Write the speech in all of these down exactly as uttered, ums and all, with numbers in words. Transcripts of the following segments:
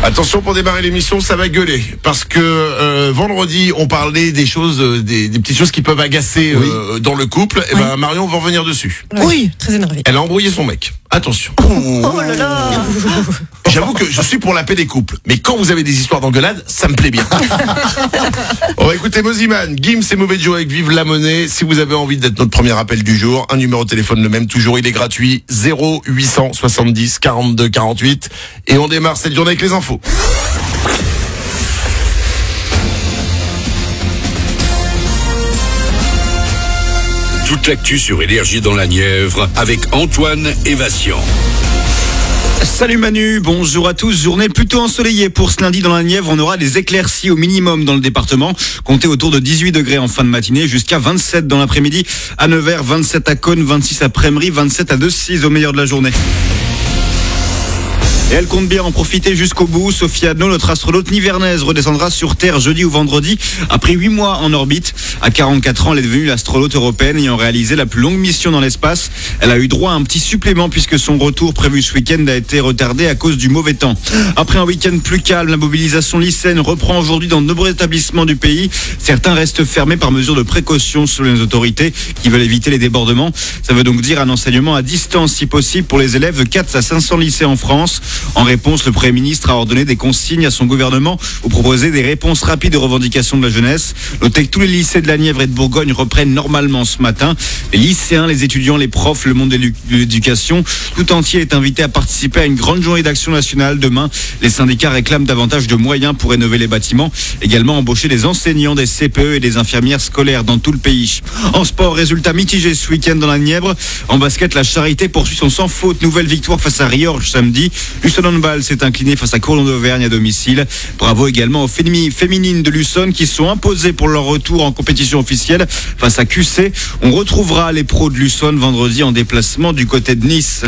Attention, pour démarrer l'émission, ça va gueuler parce que euh, vendredi on parlait des choses, euh, des, des petites choses qui peuvent agacer oui. euh, dans le couple. Et oui. ben Marion va revenir dessus. Oui, oui, très énervée. Elle a embrouillé son mec. Attention. Oh, oh là là. J'avoue que je suis pour la paix des couples, mais quand vous avez des histoires d'engueulade, ça me plaît bien. On va écouter Moziman, Gims et Mauvais Joe avec Vive la Monnaie. Si vous avez envie d'être notre premier appel du jour, un numéro de téléphone le même toujours, il est gratuit, zéro huit cent soixante-dix quarante-deux quarante-huit. Et on démarre cette journée avec les infos. Toute l'actu sur Énergie dans la Nièvre avec Antoine et Vincent. Salut Manu, bonjour à tous. Journée plutôt ensoleillée pour ce lundi dans la Nièvre. On aura des éclaircies au minimum dans le département. Comptez autour de dix-huit degrés en fin de matinée jusqu'à vingt-sept dans l'après-midi. À Nevers, vingt-sept à Cône, vingt-six à Prémery, vingt-sept à Decize au meilleur de la journée. Et elle compte bien en profiter jusqu'au bout. Sophie Adno, notre astronaute nivernaise, redescendra sur Terre jeudi ou vendredi après huit mois en orbite. À quarante-quatre ans, elle est devenue l'astronaute européenne ayant réalisé la plus longue mission dans l'espace. Elle a eu droit à un petit supplément puisque son retour prévu ce week-end a été retardé à cause du mauvais temps. Après un week-end plus calme, la mobilisation lycéenne reprend aujourd'hui dans de nombreux établissements du pays. Certains restent fermés par mesure de précaution selon les autorités qui veulent éviter les débordements. Ça veut donc dire un enseignement à distance si possible pour les élèves de quatre à cinq cents lycées en France. En réponse, le Premier ministre a ordonné des consignes à son gouvernement pour proposer des réponses rapides aux revendications de la jeunesse. Notez que tous les lycées de la Nièvre et de Bourgogne reprennent normalement ce matin. Les lycéens, les étudiants, les profs, le monde de l'éducation, tout entier est invité à participer à une grande journée d'action nationale demain. Les syndicats réclament davantage de moyens pour rénover les bâtiments. Également embaucher des enseignants, des C P E et des infirmières scolaires dans tout le pays. En sport, résultat mitigé ce week-end dans la Nièvre. En basket, la Charité poursuit son sans faute. Nouvelle victoire face à Riorges samedi. Luçon Handball s'est incliné face à Courlon d'Auvergne à domicile. Bravo également aux féminines de Luçon qui se sont imposées pour leur retour en compétition officielle face à Q C. On retrouvera les pros de Luçon vendredi en déplacement du côté de Nice.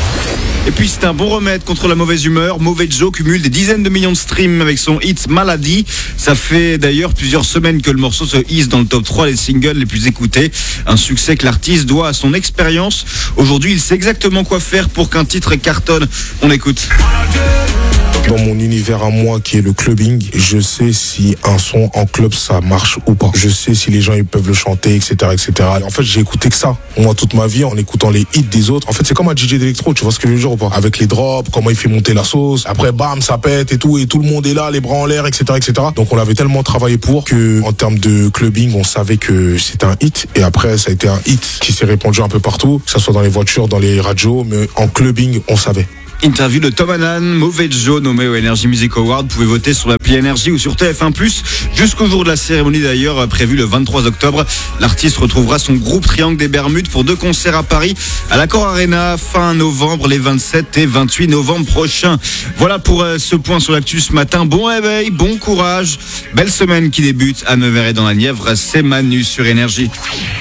Et puis c'est un bon remède contre la mauvaise humeur. Mauvais Joe cumule des dizaines de millions de streams avec son hit Maladie. Ça fait d'ailleurs plusieurs semaines que le morceau se hisse dans le top trois des singles les plus écoutés. Un succès que l'artiste doit à son expérience. Aujourd'hui, il sait exactement quoi faire pour qu'un titre cartonne. On écoute. Dans mon univers à moi qui est le clubbing, je sais si un son en club ça marche ou pas. Je sais si les gens ils peuvent le chanter, et cetera, et cetera. En fait, j'ai écouté que ça. Moi, toute ma vie, en écoutant les hits des autres. En fait, c'est comme un D J d'électro, tu vois ce que je veux dire ou pas? Avec les drops, comment il fait monter la sauce. Après, bam, ça pète et tout, et tout le monde est là, les bras en l'air, et cetera, et cetera. Donc, on avait tellement travaillé pour que, en termes de clubbing, on savait que c'était un hit. Et après, ça a été un hit qui s'est répandu un peu partout, que ça soit dans les voitures, dans les radios, mais en clubbing, on savait. Interview de Tom Hannan, Mauvais Joe nommé au Energy Music Award. Vous pouvez voter sur l'appli Énergie ou sur T F un plus, jusqu'au jour de la cérémonie d'ailleurs, prévue le vingt-trois octobre. L'artiste retrouvera son groupe Triangle des Bermudes pour deux concerts à Paris, à l'Accor Arena, fin novembre, les vingt-sept et vingt-huit novembre prochains. Voilà pour euh, ce point sur l'actu ce matin. Bon réveil, bon courage, belle semaine qui débute à Nevers et dans la Nièvre. C'est Manu sur Énergie.